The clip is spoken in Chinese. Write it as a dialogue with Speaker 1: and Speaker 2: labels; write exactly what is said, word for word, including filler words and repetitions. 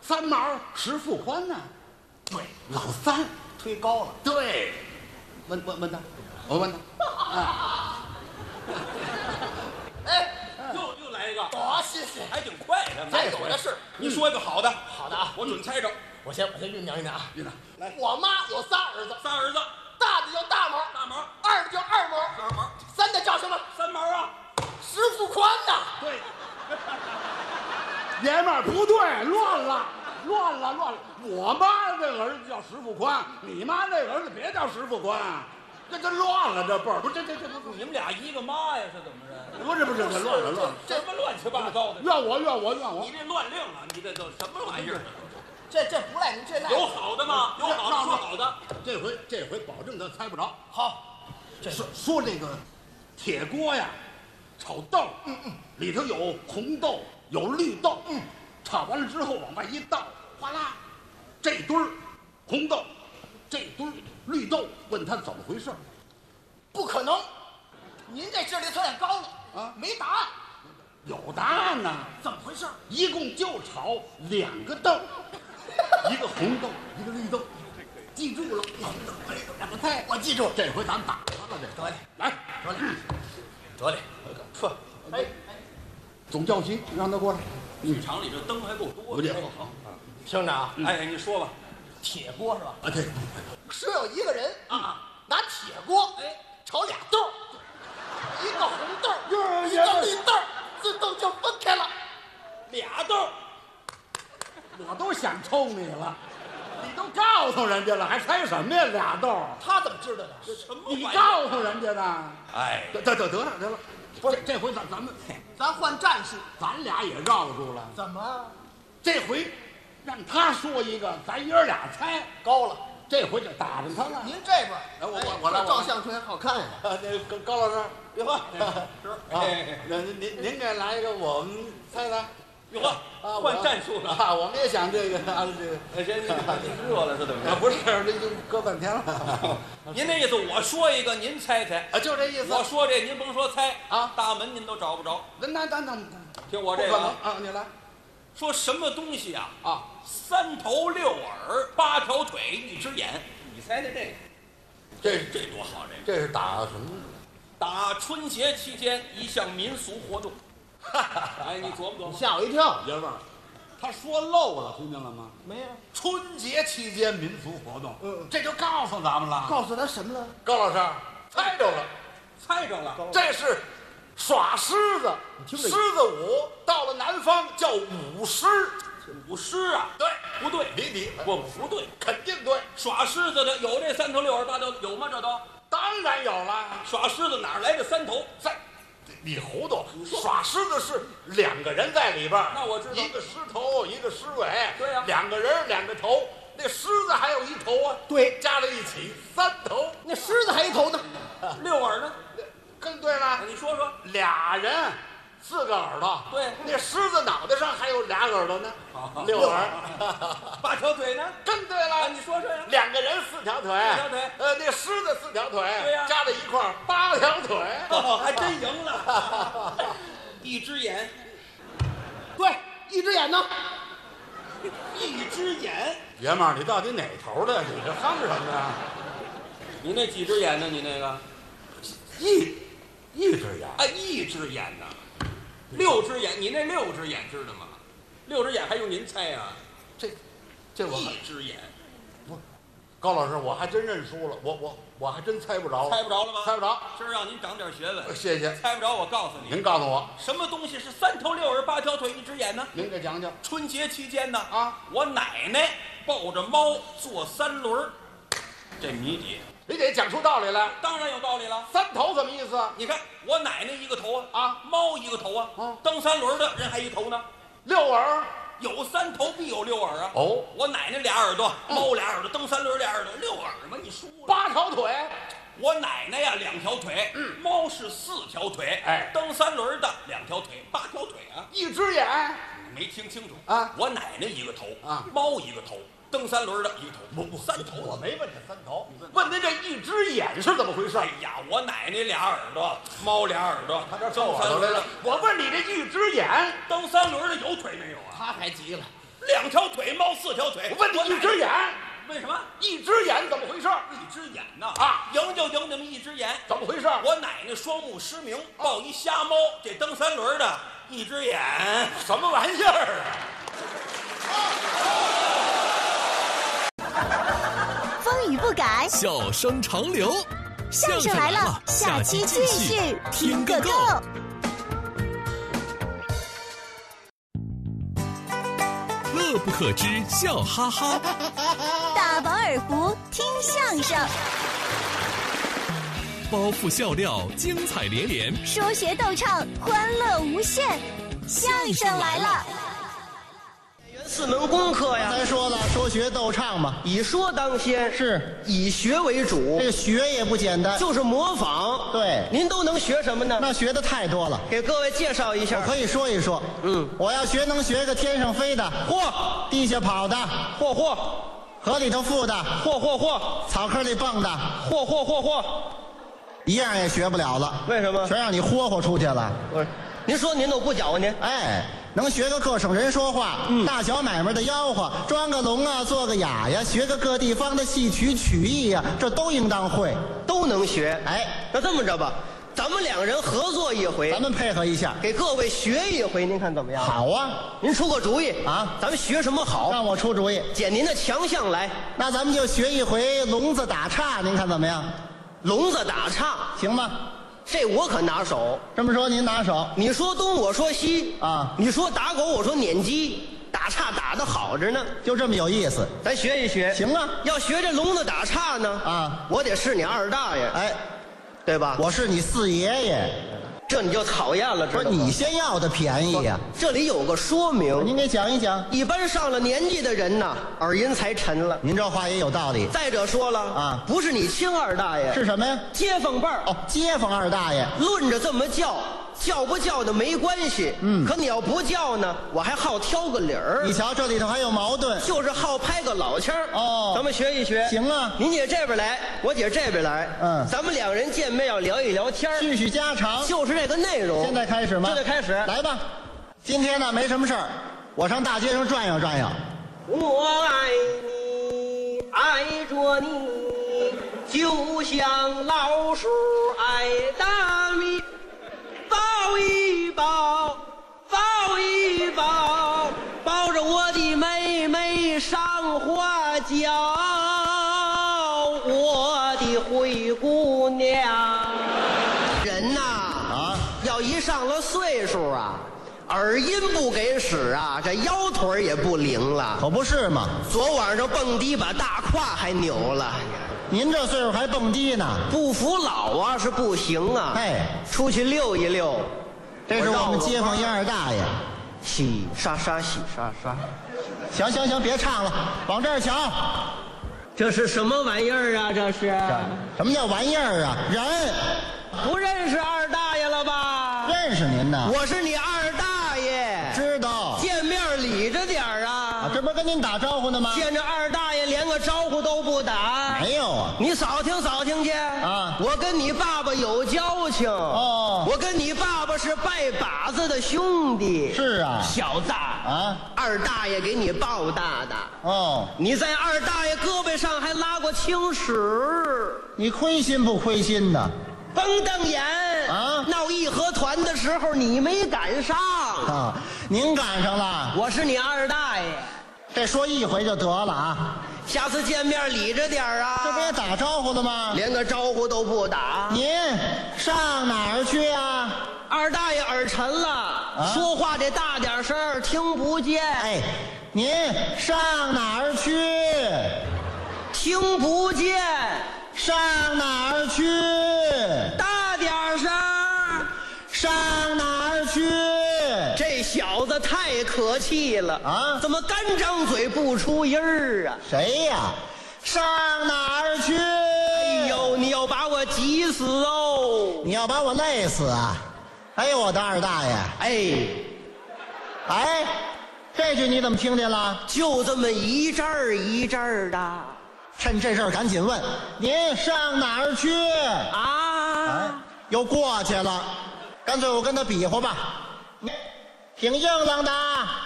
Speaker 1: 三毛石富宽呢？
Speaker 2: 对，
Speaker 1: 老三
Speaker 2: 推高了。
Speaker 1: 对，问问问他，我问他。啊、
Speaker 2: 哎，
Speaker 3: 又又来一个，
Speaker 2: 好，谢谢。
Speaker 3: 还挺快的。
Speaker 2: 咱有的是。
Speaker 3: 你说一个好的，
Speaker 2: 好的啊，
Speaker 3: 我准猜着。
Speaker 2: 我先我先酝酿酝酿啊。
Speaker 1: 院长，
Speaker 3: 来，
Speaker 2: 我妈有仨儿子，
Speaker 3: 仨儿子，
Speaker 2: 大的叫大毛，
Speaker 3: 大毛，
Speaker 2: 二的叫二毛，
Speaker 3: 二毛，
Speaker 2: 三的叫什么？
Speaker 3: 三毛啊。
Speaker 2: 石富宽呐。
Speaker 1: 对，爷们儿不对，乱了，乱了，乱了。我妈那儿子叫石富宽，你妈那儿子别叫石富宽，这这乱了，这辈儿不是这这这不
Speaker 3: 你们俩一个妈呀，是怎么着？
Speaker 1: 不是不是，这乱了乱了。
Speaker 3: 什么乱七八糟的？
Speaker 1: 怨我怨我怨我
Speaker 3: 你！这乱令啊！你这都什么玩意儿？
Speaker 2: 这这不赖您，这赖
Speaker 3: 有好的吗？有好的说好的。
Speaker 1: 这回这回保证他猜不着。
Speaker 2: 好。这
Speaker 1: 说说这个铁锅呀，炒豆，嗯嗯，里头有红豆有绿豆，嗯，炒完了之后往外一倒，哗啦，这堆儿红豆，这堆儿绿豆，问他怎么回事？
Speaker 2: 不可能，您这智力测验高了
Speaker 1: 啊，
Speaker 2: 没答案。
Speaker 1: 有答案呢，
Speaker 2: 怎么回事？
Speaker 1: 一共就炒两个豆，一个红豆，一个绿豆，记住了，红豆绿豆两个菜，
Speaker 2: 我记住。
Speaker 1: 这回咱打他了，这
Speaker 2: 得嘞，
Speaker 1: 来，
Speaker 2: 得嘞，得嘞，呵，哎，
Speaker 1: 总教习让他过来，
Speaker 3: 剧场里这灯还够多的。
Speaker 1: 不介好。
Speaker 2: 听着啊，
Speaker 3: 哎，你说吧。
Speaker 2: 铁锅是吧？
Speaker 1: 啊，对，
Speaker 2: 是有一个人
Speaker 3: 啊，
Speaker 2: 拿铁锅
Speaker 3: 哎
Speaker 2: 炒俩豆儿，一个红豆儿，
Speaker 1: 哟
Speaker 2: 一个绿豆儿，自动就分开了。
Speaker 3: 俩豆儿，
Speaker 1: 我都想抽你了，你都告诉人家了，还猜什么呀？俩豆儿，
Speaker 2: 他怎么知道的？
Speaker 3: 什么
Speaker 1: 你
Speaker 3: 玩意儿？
Speaker 1: 告诉人家的。
Speaker 3: 哎，
Speaker 1: 得得得得了得了，不是这回咱咱们
Speaker 2: 咱换战术。
Speaker 1: 咱俩也绕住了，
Speaker 2: 怎么
Speaker 1: 这回让他说一个，咱爷儿俩猜，
Speaker 2: 高了？
Speaker 1: 这回就打着他了。
Speaker 2: 您这边，
Speaker 1: 哎我我我来我来
Speaker 2: 照相特别好看呀。
Speaker 1: 啊，那高高老师，
Speaker 3: 别喝，是
Speaker 1: 啊，那您您您给来一个，我们猜猜。
Speaker 3: 别喝，
Speaker 1: 啊，
Speaker 3: 换战术了。
Speaker 1: 啊！我们也想这个啊，这个
Speaker 3: 哎，谁你你热了是怎么着？
Speaker 1: 啊，不是，这已经搁半天了。
Speaker 3: 您那意思，我说一个，您猜猜。
Speaker 1: 啊，就这意思。
Speaker 3: 我说这，您甭说猜
Speaker 1: 啊，
Speaker 3: 大门您都找不着。
Speaker 1: 那那那那，
Speaker 3: 听我这个啊，
Speaker 1: 啊，你来
Speaker 3: 说什么东西啊？
Speaker 1: 啊！
Speaker 3: 三头六耳，八条腿，一只眼。你猜猜这个？
Speaker 1: 这
Speaker 3: 这多好！这
Speaker 1: 这是打什么？
Speaker 3: 打春节期间一项民俗活动。哎，你琢磨琢磨。
Speaker 2: 吓我一跳。
Speaker 1: 爷们儿，他说漏了，听见了吗？
Speaker 2: 没有。
Speaker 1: 春节期间民俗活动，
Speaker 2: 嗯，
Speaker 1: 这就告诉咱们了。
Speaker 2: 告诉他什么了？
Speaker 1: 高老师猜着了，
Speaker 3: 猜着了。
Speaker 1: 这是耍狮子，
Speaker 2: 听着
Speaker 1: 狮子舞，到了南方叫舞狮。
Speaker 3: 舞狮啊？
Speaker 1: 对，
Speaker 3: 不对，
Speaker 1: 离题，
Speaker 3: 不不对，
Speaker 1: 肯定对，
Speaker 3: 耍狮子的有这三头六耳八头有吗？这都
Speaker 1: 当然有了。
Speaker 3: 耍狮子哪儿来的三头？
Speaker 1: 在，你糊涂！耍狮子是两个人在里边儿，
Speaker 3: 那我知道
Speaker 1: 一个狮头，一个狮尾，
Speaker 3: 对呀
Speaker 1: 两个人两个头，那狮子还有一头啊，
Speaker 2: 对，
Speaker 1: 加在一起三头，
Speaker 2: 那狮子还一头呢。
Speaker 3: 六耳呢？
Speaker 1: 更对了，
Speaker 3: 你说说。
Speaker 1: 俩人四个耳朵，
Speaker 3: 对，
Speaker 1: 那狮子脑袋上还有俩耳朵呢，六耳，
Speaker 3: 八条腿呢？
Speaker 1: 更对
Speaker 3: 啊，
Speaker 1: 了，
Speaker 3: 你说说呀。
Speaker 1: 两个人四条腿，
Speaker 3: 四条腿
Speaker 1: 呃，那狮子四条腿，
Speaker 3: 对呀
Speaker 1: 加在一块儿八条腿，
Speaker 3: 哦，还真赢了。一只眼，
Speaker 2: 对，一只眼呢？
Speaker 3: 一只眼。
Speaker 1: 爷们儿，你到底哪头的？你这夯什么呀？
Speaker 3: 你那几只眼呢？你那个？
Speaker 1: 一一只眼，
Speaker 3: 啊，一只眼呢？六只眼，你那六只眼知道吗？六只眼还用您猜呀？
Speaker 1: 这这我
Speaker 3: 一只眼，
Speaker 1: 高老师，我还真认输了，我我我还真猜不着了，
Speaker 3: 猜不着了吗？
Speaker 1: 猜不着。
Speaker 3: 今儿让您长点学问。
Speaker 1: 谢谢，
Speaker 3: 猜不着，我告诉你，
Speaker 1: 您告诉我，
Speaker 3: 什么东西是三头六耳八条腿一只眼呢？
Speaker 1: 您给讲讲
Speaker 3: 春节期间呢，
Speaker 1: 啊，
Speaker 3: 我奶奶抱着猫坐三轮儿，这谜底
Speaker 1: 你得讲出道理来。
Speaker 3: 当然有道理了。
Speaker 1: 三头什么意思？
Speaker 3: 你看我奶奶一个头啊，
Speaker 1: 啊，
Speaker 3: 猫一个头啊，
Speaker 1: 嗯
Speaker 3: 蹬三轮的人还一头呢。
Speaker 1: 六耳
Speaker 3: 有三头必有六耳啊。
Speaker 1: 哦，
Speaker 3: 我奶奶俩耳朵，猫俩耳朵，蹬三轮俩耳朵，六耳嘛，你输了。
Speaker 1: 八条腿，
Speaker 3: 我奶奶呀两条腿，
Speaker 1: 嗯
Speaker 3: 猫是四条腿，
Speaker 1: 哎
Speaker 3: 蹬三轮的两条腿，八条腿啊。
Speaker 1: 一只眼，
Speaker 3: 没听清楚
Speaker 1: 啊？
Speaker 3: 我奶奶一个头
Speaker 1: 啊，
Speaker 3: 猫一个头，蹬三轮的一个头，
Speaker 1: 不不
Speaker 3: 三头。
Speaker 1: 我没问他三头，问您这一只眼是怎么回事？
Speaker 3: 哎呀，我奶奶俩耳朵，猫俩耳朵，
Speaker 1: 他这
Speaker 3: 蹬
Speaker 1: 凑耳朵来了
Speaker 3: 三轮的。。
Speaker 1: 我问你这一只眼，
Speaker 3: 蹬三轮的有腿没有啊？
Speaker 2: 他还急了。
Speaker 3: 两条腿猫四条腿。
Speaker 1: 我问你一只眼，
Speaker 3: 为什么？
Speaker 1: 一只眼怎么回事？
Speaker 3: 一只眼呐
Speaker 1: 啊，
Speaker 3: 赢就赢那么一只眼，
Speaker 1: 怎么回事？
Speaker 3: 我奶奶双目失明，抱一瞎猫，这蹬三轮的一只眼，
Speaker 1: 什么玩意儿
Speaker 4: 啊？风雨不改，
Speaker 5: 笑声长流。
Speaker 4: 相声来了，下期继续听个够。
Speaker 5: 乐不可支，笑哈哈。
Speaker 4: 大饱耳福，听相声。
Speaker 5: 包袱笑料，精彩连连。
Speaker 4: 说学逗唱，欢乐无限。相声来了。
Speaker 6: 四门功课呀，
Speaker 2: 咱说了，说学逗唱嘛，
Speaker 6: 以说当先，
Speaker 2: 是
Speaker 6: 以学为主。
Speaker 2: 这个学也不简单，
Speaker 6: 就是模仿。
Speaker 2: 对，
Speaker 6: 您都能学什么呢？
Speaker 2: 那学的太多了，
Speaker 6: 给各位介绍一下。
Speaker 2: 我可以说一说。
Speaker 6: 嗯，
Speaker 2: 我要学能学个天上飞的，
Speaker 6: 嚯，
Speaker 2: 地下跑的，
Speaker 6: 嚯嚯，
Speaker 2: 河里头浮的，
Speaker 6: 嚯嚯嚯，
Speaker 2: 草坑里蹦的，
Speaker 6: 嚯嚯嚯嚯，
Speaker 2: 一样也学不了了。
Speaker 6: 为什么？
Speaker 2: 全让你霍霍出去了。
Speaker 6: 不是，您说您都不搅和您？
Speaker 2: 哎。能学个各省人说话，嗯，大小买卖的吆喝，装个聋啊，做个哑呀，学个各地方的戏曲曲艺呀，这都应当会，
Speaker 6: 都能学。
Speaker 2: 哎，
Speaker 6: 那这么着吧，咱们两人合作一回，
Speaker 2: 咱们配合一下，
Speaker 6: 给各位学一回，您看怎么样？
Speaker 2: 好啊，
Speaker 6: 您出个主意
Speaker 2: 啊，
Speaker 6: 咱们学什么好？
Speaker 2: 让我出主意，
Speaker 6: 捡您的强项来。
Speaker 2: 那咱们就学一回聋子打岔，您看怎么样？
Speaker 6: 聋子打岔
Speaker 2: 行吗？
Speaker 6: 这我可拿手。
Speaker 2: 这么说您拿手，
Speaker 6: 你说东我说西
Speaker 2: 啊，
Speaker 6: 你说打狗我说撵鸡，打岔打得好着呢，
Speaker 2: 就这么有意思。
Speaker 6: 咱学一学。
Speaker 2: 行啊，
Speaker 6: 要学这聋子打岔呢
Speaker 2: 啊，
Speaker 6: 我得是你二大爷，
Speaker 2: 哎，
Speaker 6: 对吧？
Speaker 2: 我是你四爷爷，
Speaker 6: 这你就讨厌了，知道吗？
Speaker 2: 不是你先要的便宜呀、
Speaker 6: 啊。这里有个说明，
Speaker 2: 您给讲一讲。
Speaker 6: 一般上了年纪的人呐，耳音才沉了。
Speaker 2: 您这话也有道理。
Speaker 6: 再者说了
Speaker 2: 啊，
Speaker 6: 不是你亲二大爷，
Speaker 2: 是什么呀？
Speaker 6: 街坊辈儿。
Speaker 2: 哦，街坊二大爷。
Speaker 6: 论着这么叫，叫不叫的没关系。嗯，可你要不叫呢，我还好挑个理儿。
Speaker 2: 你瞧，这里头还有矛盾，
Speaker 6: 就是好拍个老腔儿。
Speaker 2: 哦，
Speaker 6: 咱们学一学。
Speaker 2: 行啊，
Speaker 6: 您姐这边来，我姐这边来。
Speaker 2: 嗯，
Speaker 6: 咱们两人见面要聊一聊天，
Speaker 2: 叙叙家常，
Speaker 6: 就是这个内容。
Speaker 2: 现在开始吗？
Speaker 6: 现在开始，
Speaker 2: 来吧。今天呢，没什么事儿，我上大街上转悠转悠。
Speaker 6: 我爱你，爱着你，就像老鼠爱大米。抱一抱，抱一抱，抱着我的妹妹上花轿，我的灰姑娘。人呐，啊，要一上了岁数啊，耳音不给使啊，这腰腿也不灵了。
Speaker 2: 可不是嘛，
Speaker 6: 昨晚上蹦迪把大胯还扭了。
Speaker 2: 您这岁数还蹦迪呢？
Speaker 6: 不服老啊是不行啊！
Speaker 2: 哎，
Speaker 6: 出去溜一溜。
Speaker 2: 这是我们街坊一二大爷。
Speaker 6: 洗刷刷，洗刷刷。
Speaker 2: 行行行，别唱了，往这儿瞧。
Speaker 6: 这是什么玩意儿啊？这是？
Speaker 2: 什么叫玩意儿啊？人。
Speaker 6: 不认识二大爷了吧？
Speaker 2: 认识您呢。
Speaker 6: 我是你二大爷。
Speaker 2: 知道。
Speaker 6: 见面礼着点儿啊。
Speaker 2: 啊，这不是跟您打招呼呢吗？
Speaker 6: 见着二大爷连个招呼都不打。
Speaker 2: 没有啊。
Speaker 6: 你扫听扫听去
Speaker 2: 啊！
Speaker 6: 我跟你爸爸有交情
Speaker 2: 哦。
Speaker 6: 我跟你爸爸是拜把子的兄弟。
Speaker 2: 是啊。
Speaker 6: 小子
Speaker 2: 啊，
Speaker 6: 二大爷给你抱大的。
Speaker 2: 哦。
Speaker 6: 你在二大爷胳膊上还拉过青史。
Speaker 2: 你亏心不亏心呢？
Speaker 6: 甭瞪眼
Speaker 2: 啊！
Speaker 6: 闹义和团的时候你没赶上
Speaker 2: 啊，您赶上了。
Speaker 6: 我是你二大爷，
Speaker 2: 这说一回就得了啊。
Speaker 6: 下次见面理着点啊。
Speaker 2: 这不也打招呼了吗？
Speaker 6: 连个招呼都不打。
Speaker 2: 您上哪儿去啊？
Speaker 6: 二大爷耳沉了，啊、说话得大点声，听不见。
Speaker 2: 哎，您上哪儿去？
Speaker 6: 听不见。
Speaker 2: 上哪儿去？
Speaker 6: 大点声！
Speaker 2: 上哪儿去？
Speaker 6: 这小子太可气了
Speaker 2: 啊！
Speaker 6: 怎么干张嘴不出音儿啊？
Speaker 2: 谁呀？上哪儿去？
Speaker 6: 哎呦，你要把我急死哦！
Speaker 2: 你要把我累死啊！哎呦，我的二大爷！
Speaker 6: 哎，
Speaker 2: 哎，这句你怎么听见了？
Speaker 6: 就这么一阵儿一阵儿的。
Speaker 2: 趁这事儿赶紧问，您上哪儿去
Speaker 6: 啊？
Speaker 2: 哎，又过去了，干脆我跟他比划吧，挺硬朗的，